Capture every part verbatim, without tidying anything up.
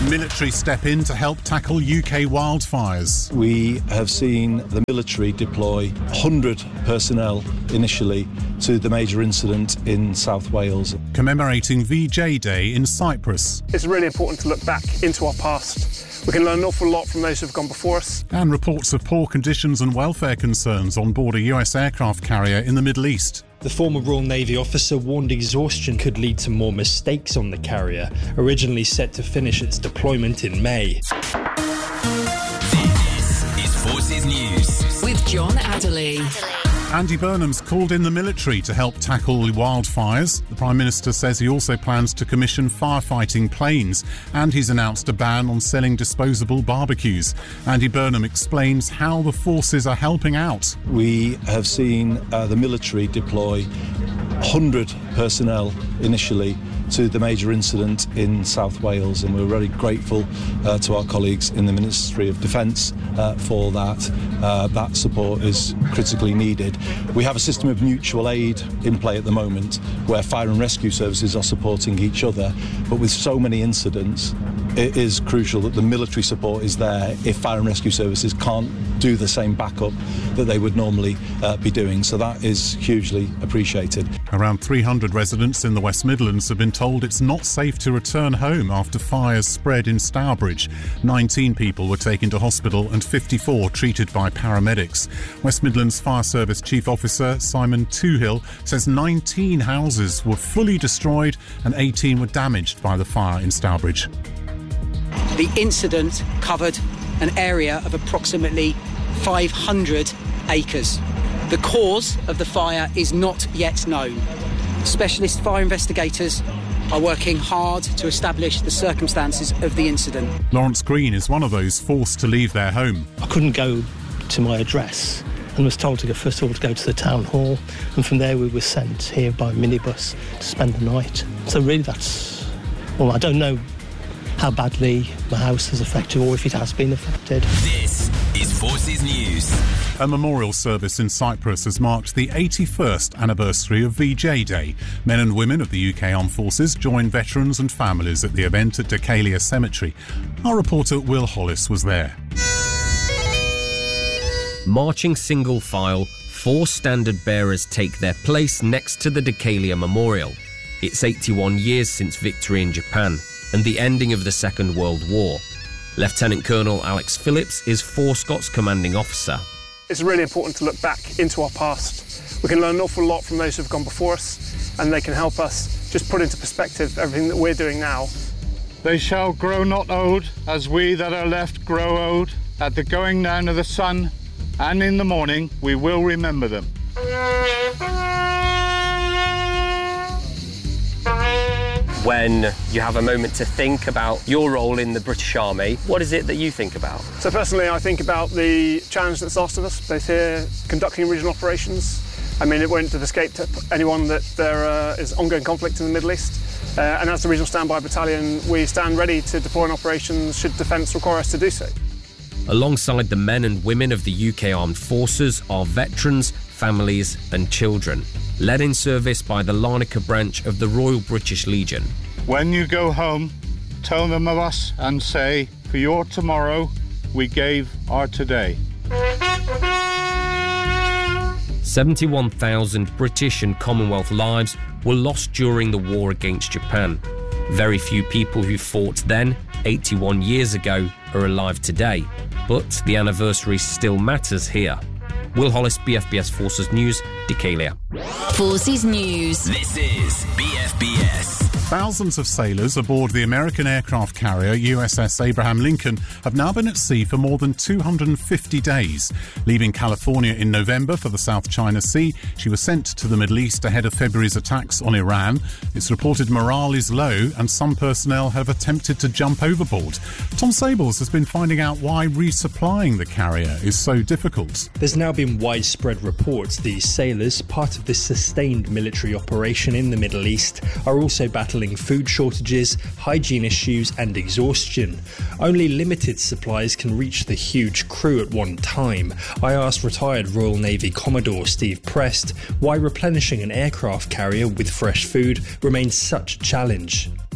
Military step in to help tackle U K wildfires. We have seen the military deploy one hundred personnel initially to the major incident in South Wales. Commemorating V J Day in Cyprus. It's really important to look back into our past. We can learn an awful lot from those who've gone before us. And reports of poor conditions and welfare concerns on board a U S aircraft carrier in the Middle East. The former Royal Navy officer warned exhaustion could lead to more mistakes on the carrier, originally set to finish its deployment in May. This is Forces News with John Adderley. Andy Burnham's called in the military to help tackle wildfires. The Prime Minister says he also plans to commission firefighting planes, and he's announced a ban on selling disposable barbecues. Andy Burnham explains how the forces are helping out. We have seen uh, the military deploy one hundred personnel initially to the major incident in South Wales, and we're very grateful uh, to our colleagues in the Ministry of Defence uh, for that. Uh, that support is critically needed. We have a system of mutual aid in play at the moment where fire and rescue services are supporting each other, but with so many incidents, it is crucial that the military support is there if fire and rescue services can't do the same backup that they would normally uh, be doing. So that is hugely appreciated. Around three hundred residents in the West Midlands have been told it's not safe to return home after fires spread in Stourbridge. nineteen people were taken to hospital and fifty-four treated by paramedics. West Midlands Fire Service Chief Officer Simon Toohill says nineteen houses were fully destroyed and eighteen were damaged by the fire in Stourbridge. The incident covered an area of approximately five hundred acres. The cause of the fire is not yet known. Specialist fire investigators are working hard to establish the circumstances of the incident. Lawrence Green is one of those forced to leave their home. I couldn't go to my address and was told to go, first of all, to go to the town hall, and from there we were sent here by minibus to spend the night. So really that's, well, I don't know how badly my house is affected or if it has been affected. This is Forces News. A memorial service in Cyprus has marked the eighty-first anniversary of V J Day. Men and women of the U K Armed Forces joined veterans and families at the event at Decalia Cemetery. Our reporter Will Hollis was there. Marching single file, four standard bearers take their place next to the Decalia Memorial. It's eighty-one years since victory in Japan and the ending of the Second World War. Lieutenant Colonel Alex Phillips is Four Scots commanding officer. It's really important to look back into our past. We can learn an awful lot from those who've gone before us, and they can help us just put into perspective everything that we're doing now. They shall grow not old, as we that are left grow old. At the going down of the sun, and in the morning, we will remember them. When you have a moment to think about your role in the British Army, what is it that you think about? So personally, I think about the challenge that's asked of us, both here conducting regional operations. I mean, it won't have escaped anyone that there uh, is ongoing conflict in the Middle East. Uh, and as the Regional Standby Battalion, we stand ready to deploy in operations should defence require us to do so. Alongside the men and women of the U K Armed Forces are veterans, families and children, led in service by the Larnaca branch of the Royal British Legion. When you go home, tell them of us and say, for your tomorrow, we gave our today. seventy-one thousand British and Commonwealth lives were lost during the war against Japan. Very few people who fought then, eighty-one years ago, are alive today. But the anniversary still matters here. Will Hollis, B F B S Forces News, Decalia. Forces News. This is B F B S. Thousands of sailors aboard the American aircraft carrier U S S Abraham Lincoln have now been at sea for more than two hundred fifty days. Leaving California in November for the South China Sea, she was sent to the Middle East ahead of February's attacks on Iran. It's reported morale is low and some personnel have attempted to jump overboard. Tom Sables has been finding out why resupplying the carrier is so difficult. There's now been widespread reports these sailors, part of this sustained military operation in the Middle East, are also battling food shortages, hygiene issues and exhaustion. Only limited supplies can reach the huge crew at one time. I asked retired Royal Navy Commodore Steve Prest why replenishing an aircraft carrier with fresh food remains such a challenge.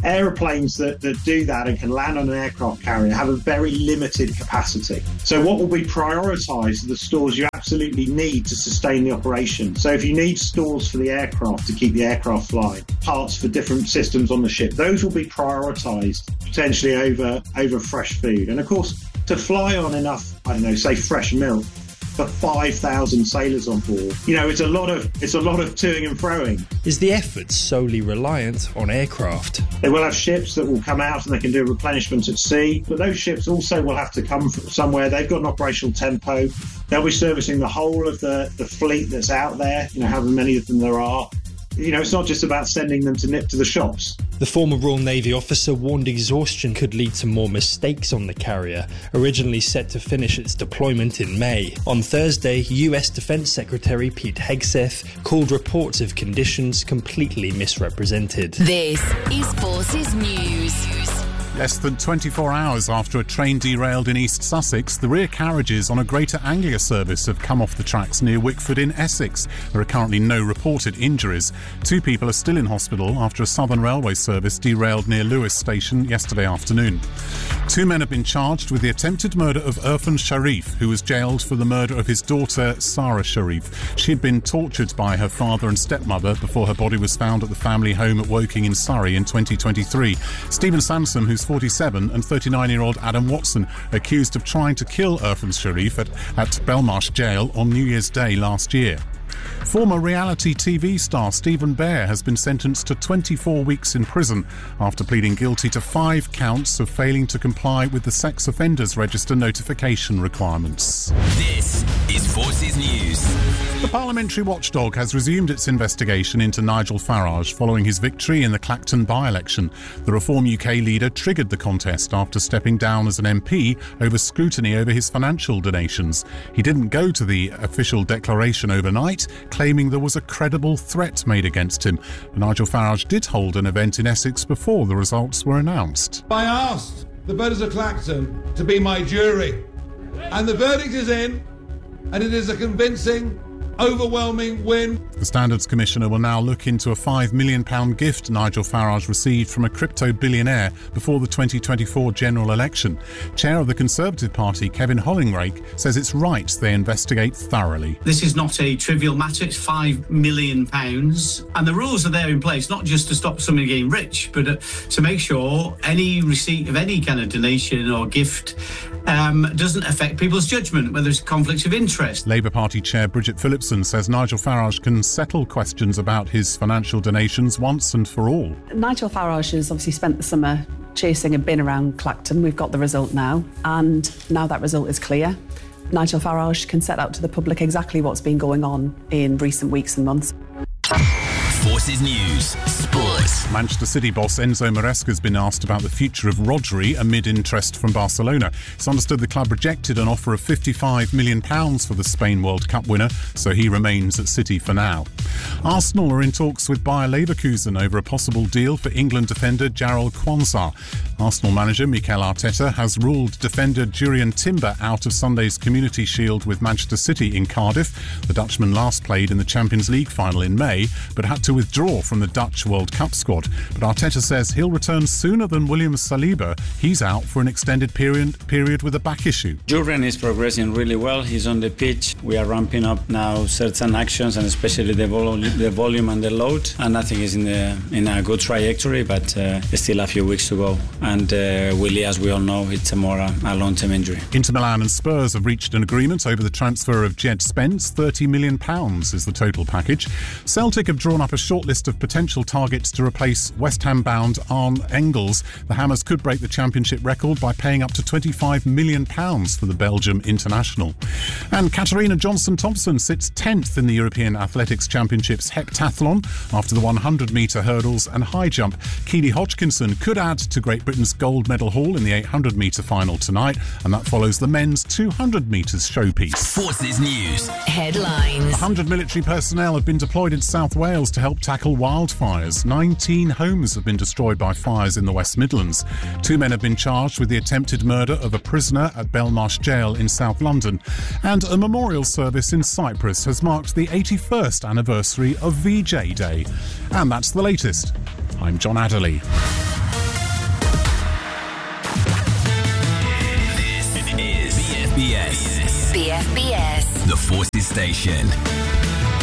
Aeroplanes that, that do that and can land on an aircraft carrier have a very limited capacity. So what will be prioritised are the stores you absolutely need to sustain the operation. So if you need stores for the aircraft to keep the aircraft flying, parts for different systems on the ship, those will be prioritised potentially over, over fresh food. And of course, to fly on enough, I don't know, say fresh milk, for five thousand sailors on board. You know, it's a lot of it's a lot of toing and froing. Is the effort solely reliant on aircraft? They will have ships that will come out and they can do replenishment at sea, but those ships also will have to come from somewhere. They've got an operational tempo. They'll be servicing the whole of the, the fleet that's out there, you know, however many of them there are. You know, it's not just about sending them to nip to the shops. The former Royal Navy officer warned exhaustion could lead to more mistakes on the carrier, originally set to finish its deployment in May. On Thursday, U S Defence Secretary Pete Hegseth called reports of conditions completely misrepresented. This is Forces News. Less than twenty-four hours after a train derailed in East Sussex, the rear carriages on a Greater Anglia service have come off the tracks near Wickford in Essex. There are currently no reported injuries. Two people are still in hospital after a Southern Railway service derailed near Lewis Station yesterday afternoon. Two men have been charged with the attempted murder of Irfan Sharif, who was jailed for the murder of his daughter, Sarah Sharif. She had been tortured by her father and stepmother before her body was found at the family home at Woking in Surrey in twenty twenty-three. Stephen Sansom, who's forty-seven, and thirty-nine-year-old Adam Watson, accused of trying to kill Irfan Sharif at, at Belmarsh Jail on New Year's Day last year. Former reality T V star Stephen Bear has been sentenced to twenty-four weeks in prison after pleading guilty to five counts of failing to comply with the Sex Offenders Register notification requirements. This is Forces News. The parliamentary watchdog has resumed its investigation into Nigel Farage following his victory in the Clacton by-election. The Reform U K leader triggered the contest after stepping down as an M P over scrutiny over his financial donations. He didn't go to the official declaration overnight, claiming there was a credible threat made against him. Nigel Farage did hold an event in Essex before the results were announced. I asked the voters of Clacton to be my jury, and the verdict is in, and it is a convincing, overwhelming win. The Standards Commissioner will now look into a five million pounds gift Nigel Farage received from a crypto billionaire before the twenty twenty-four general election. Chair of the Conservative Party, Kevin Hollingrake, says it's right they investigate thoroughly. This is not a trivial matter. It's five million pounds. And the rules are there in place, not just to stop somebody getting rich, but uh, to make sure any receipt of any kind of donation or gift um, doesn't affect people's judgment, whether it's conflicts of interest. Labour Party Chair Bridget Phillipson says Nigel Farage can settle questions about his financial donations once and for all. Nigel Farage has obviously spent the summer chasing a bin around Clacton. We've got the result now, and now that result is clear. Nigel Farage can set out to the public exactly what's been going on in recent weeks and months. Forces News Sports. Manchester City boss Enzo Maresca has been asked about the future of Rodri amid interest from Barcelona. It's understood the club rejected an offer of fifty-five million pounds for the Spain World Cup winner, so he remains at City for now. Arsenal are in talks with Bayer Leverkusen over a possible deal for England defender Jarell Quansah. Arsenal manager Mikel Arteta has ruled defender Jurrien Timber out of Sunday's Community Shield with Manchester City in Cardiff. The Dutchman last played in the Champions League final in May, but had to withdraw from the Dutch World Cup squad. But Arteta says he'll return sooner than William Saliba. He's out for an extended period period with a back issue. Jurrien is progressing really well. He's on the pitch. We are ramping up now certain actions, and especially the, vol- the volume and the load. And I think he's in, the, in a good trajectory, but uh, still a few weeks to go. And uh, Willie, as we all know, it's a more a long-term injury. Inter Milan and Spurs have reached an agreement over the transfer of Jed Spence. thirty million pounds is the total package. Celtic have drawn up a short list of potential targets to replace West Ham-bound Arne Engels. The Hammers could break the championship record by paying up to twenty-five million pounds for the Belgium international. And Katarina Johnson-Thompson sits tenth in the European Athletics Championships heptathlon after the one hundred metre hurdles and high jump. Keely Hodgkinson could add to Great Britain's gold medal haul in the eight hundred metre final tonight, and that follows the men's two hundred metres showpiece. Forces News Headlines. one hundred military personnel have been deployed in South Wales to help tackle wildfires. nineteen homes have been destroyed by fires in the West Midlands. Two men have been charged with the attempted murder of a prisoner at Belmarsh Jail in South London. And a memorial service in Cyprus has marked the eighty-first anniversary of V J Day. And that's the latest. I'm John Adderley. F B S. B F B S. The Forces Station.